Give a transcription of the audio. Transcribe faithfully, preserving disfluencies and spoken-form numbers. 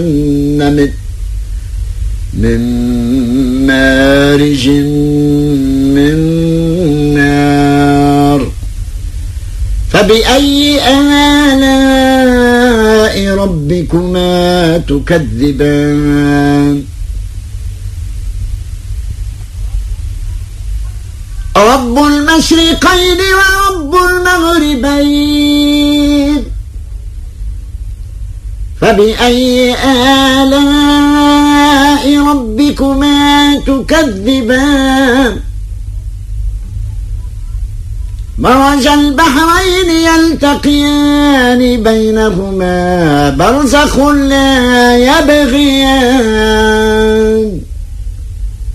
من من مارج من نار فبأي آلاء ربكما تكذبان رب المشرقين ورب المغربين فبأي آلاء ربكما تكذبان مرج البحرين يلتقيان بينهما برزخ لا يبغيان